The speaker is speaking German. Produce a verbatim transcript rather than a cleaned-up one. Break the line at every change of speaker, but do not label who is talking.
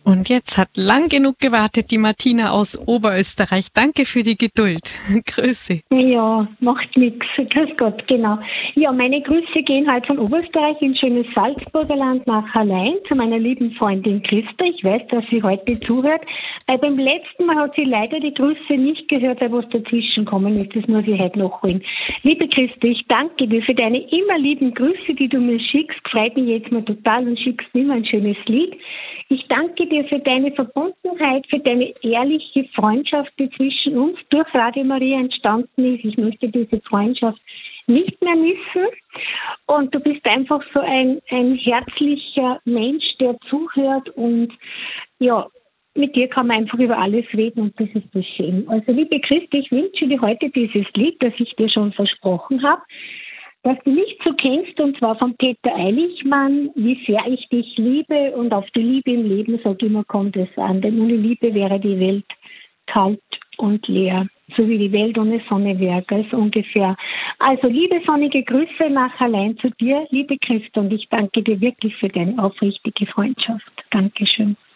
Und jetzt hat lang genug gewartet die Martina aus Oberösterreich. Danke für die Geduld. Grüße.
Ja, macht nichts. Grüß Gott, genau. Ja, meine Grüße gehen halt von Oberösterreich in schönes Salzburger Land nach Hallein zu meiner lieben Freundin Christa. Ich weiß, dass sie heute zuhört, weil beim letzten Mal hat sie leider die Grüße nicht gehört, weil was dazwischen gekommen ist. Das muss ich heute nachholen. Liebe Christa, ich danke dir für deine immer lieben Grüße, die du mir schickst. Freut mich jetzt mal total und schickst immer ein schönes Lied. Ich danke dir für deine Verbundenheit, für deine ehrliche Freundschaft, die zwischen uns durch Radio Maria entstanden ist. Ich möchte diese Freundschaft nicht mehr missen. Und du bist einfach so ein, ein herzlicher Mensch, der zuhört. Und ja, mit dir kann man einfach über alles reden und das ist das Schöne. Also liebe Christi, ich wünsche dir heute dieses Lied, das ich dir schon versprochen habe, dass du mich so kennst, und zwar von Peter Eiligmann, wie sehr ich dich liebe, und auf die Liebe im Leben, sag immer, kommt es an, denn ohne Liebe wäre die Welt kalt und leer, so wie die Welt ohne Sonne wäre, also ungefähr. Also liebe sonnige Grüße nach allein zu dir, liebe Christa, und ich danke dir wirklich für deine aufrichtige Freundschaft. Dankeschön.